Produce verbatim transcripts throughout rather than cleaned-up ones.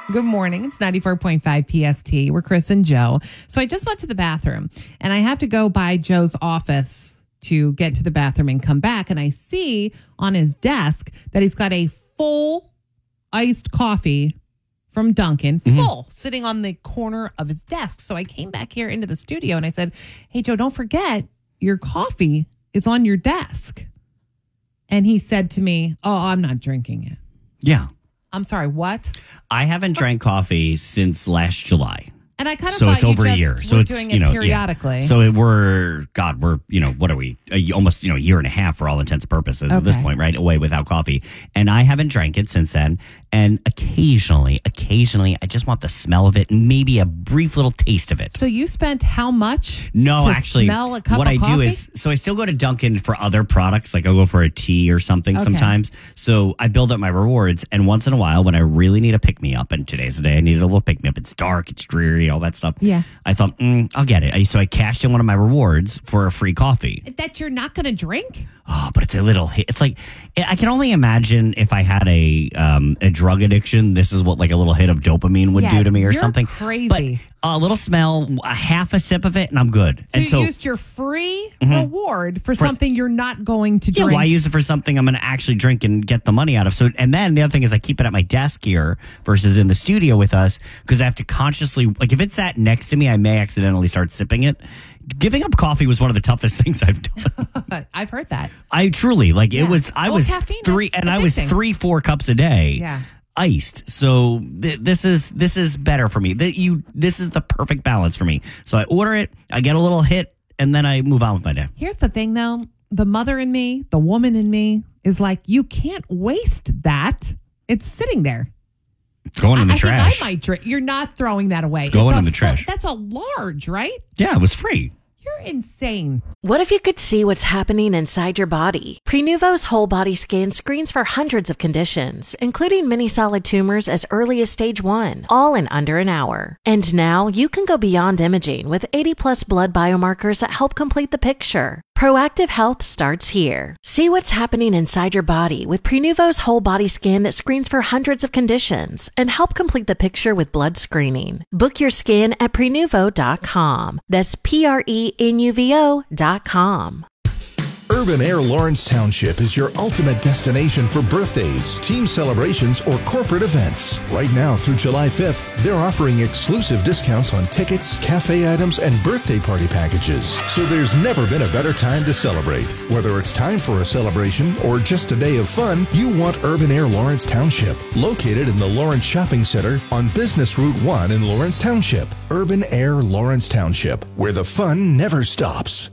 Good morning. It's ninety-four point five P S T. We're Chris and Joe. So I just went to the bathroom and I have to go by Joe's office to get to the bathroom and come back. And I see on his desk that he's got a full iced coffee from Dunkin', full, mm-hmm. sitting on the corner of his desk. So I came back here into the studio and I said, hey, Joe, don't forget your coffee is on your desk. And he said to me, oh, I'm not drinking it. Yeah. I'm sorry, what? I haven't drank coffee since last July. And I kind of so thought it's you over just a year. So were it's doing you it know periodically. Yeah. So it, we're God, we're you know what are we? A, almost you know a year and a half for all intents and purposes okay. at this point, right? Away without coffee, and I haven't drank it since then. And occasionally, occasionally, I just want the smell of it and maybe a brief little taste of it. So you spent how much? No, to actually, smell a cup what of I coffee? do is so I still go to Dunkin' for other products, like I'll go for a tea or something okay. sometimes. So I build up my rewards, and once in a while, when I really need a pick me up, and today's the day I needed a little pick me up. It's dark, it's dreary, all that stuff. Yeah. I thought, mm, I'll get it. So I cashed in one of my rewards for a free coffee. That you're not going to drink? Oh, but it's a little hit. It's like, I can only imagine if I had a um, a drug addiction, this is what like a little hit of dopamine would yeah, do to me or you're something. Crazy. But a little smell, a half a sip of it, and I'm good. So and you so, used your free mm-hmm. reward for, for something you're not going to drink. Yeah, why use it for something I'm going to actually drink and get the money out of? So, and then the other thing is I keep it at my desk here versus in the studio with us because I have to consciously, like if it's sat next to me, I may accidentally start sipping it. Giving up coffee was one of the toughest things I've done. I've heard that. I truly, like yeah. it was, I well, was three, and addicting. I was three, four cups a day. Yeah. Iced, so th- this is this is better for me. That you, this is the perfect balance for me. So I order it, I get a little hit, and then I move on with my day. Here's the thing, though: the mother in me, the woman in me, is like, you can't waste that. It's sitting there. It's going in the I, trash. I think I might drink. You're not throwing that away. It's going it's in a, the trash. That's a large, right? Yeah, it was free. You're insane. What if you could see what's happening inside your body? Prenuvo's whole body scan screens for hundreds of conditions, including many solid tumors as early as stage one, all in under an hour. And now you can go beyond imaging with eighty plus blood biomarkers that help complete the picture. Proactive health starts here. See what's happening inside your body with Prenuvo's whole body scan that screens for hundreds of conditions and help complete the picture with blood screening. Book your scan at prenuvo dot com. That's P R E N U V O dot com. Urban Air Lawrence Township is your ultimate destination for birthdays, team celebrations, or corporate events. Right now through July fifth, they're offering exclusive discounts on tickets, cafe items, and birthday party packages. So there's never been a better time to celebrate. Whether it's time for a celebration or just a day of fun, you want Urban Air Lawrence Township, located in the Lawrence Shopping Center on Business Route one in Lawrence Township. Urban Air Lawrence Township, where the fun never stops.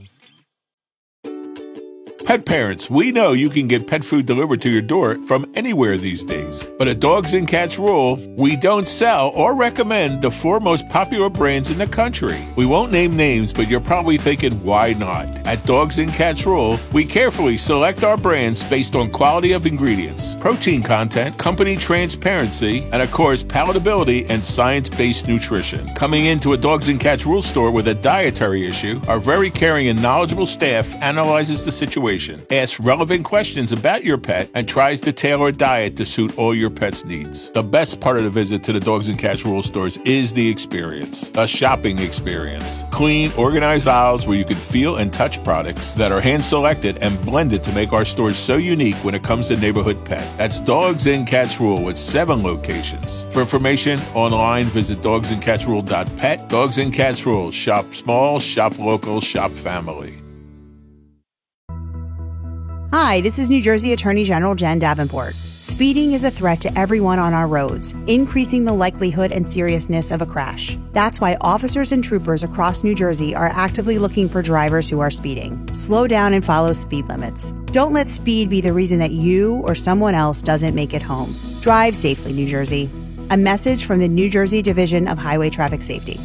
Pet parents, we know you can get pet food delivered to your door from anywhere these days. But at Dogs and Cats Rule, we don't sell or recommend the four most popular brands in the country. We won't name names, but you're probably thinking, why not? At Dogs and Cats Rule, we carefully select our brands based on quality of ingredients, protein content, company transparency, and of course, palatability and science-based nutrition. Coming into a Dogs and Cats Rule store with a dietary issue, our very caring and knowledgeable staff analyzes the situation, asks relevant questions about your pet, and tries to tailor a diet to suit all your pet's needs. The best part of the visit to the Dogs and Cats Rule stores is the experience, a shopping experience. Clean, organized aisles where you can feel and touch products that are hand-selected and blended to make our stores so unique when it comes to neighborhood pet. That's Dogs and Cats Rule with seven locations. For information online, visit dogs and cats rule dot pet. Dogs and Cats Rule. Shop small, shop local, shop family. Hi, this is New Jersey Attorney General Jen Davenport. Speeding is a threat to everyone on our roads, increasing the likelihood and seriousness of a crash. That's why officers and troopers across New Jersey are actively looking for drivers who are speeding. Slow down and follow speed limits. Don't let speed be the reason that you or someone else doesn't make it home. Drive safely, New Jersey. A message from the New Jersey Division of Highway Traffic Safety.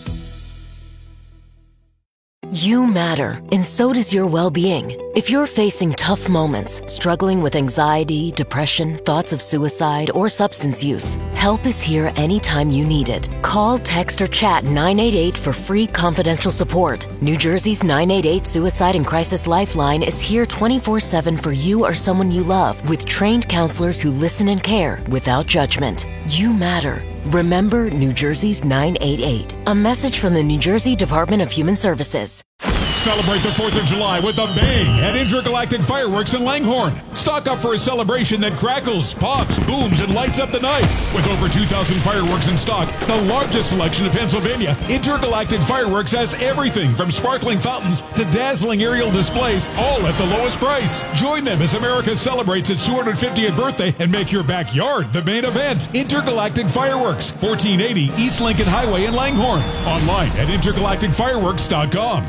You matter, and so does your well-being. If you're facing tough moments, struggling with anxiety, depression, thoughts of suicide, or substance use, help is here anytime you need it. Call, text, or chat nine eight eight for free confidential support. New Jersey's nine eight eight Suicide and Crisis Lifeline is here twenty-four seven for you or someone you love, with trained counselors who listen and care without judgment. You matter. Remember New Jersey's nine eight eight. A message from the New Jersey Department of Human Services. Celebrate the fourth of July with a bang at Intergalactic Fireworks in Langhorne. Stock up for a celebration that crackles, pops, booms, and lights up the night. With over two thousand fireworks in stock, the largest selection in Pennsylvania, Intergalactic Fireworks has everything from sparkling fountains to dazzling aerial displays, all at the lowest price. Join them as America celebrates its two hundred fiftieth birthday and make your backyard the main event. Intergalactic Fireworks, fourteen eighty East Lincoln Highway in Langhorne. Online at intergalactic fireworks dot com.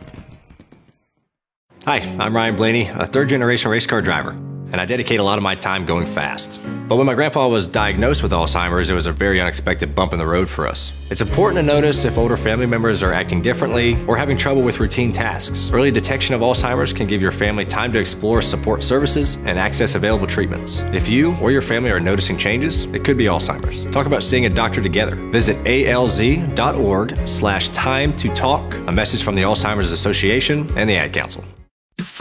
Hi, I'm Ryan Blaney, a third-generation race car driver, and I dedicate a lot of my time going fast. But when my grandpa was diagnosed with Alzheimer's, it was a very unexpected bump in the road for us. It's important to notice if older family members are acting differently or having trouble with routine tasks. Early detection of Alzheimer's can give your family time to explore support services and access available treatments. If you or your family are noticing changes, it could be Alzheimer's. Talk about seeing a doctor together. Visit A L Z dot org slash time to talk. A message from the Alzheimer's Association and the Ad Council.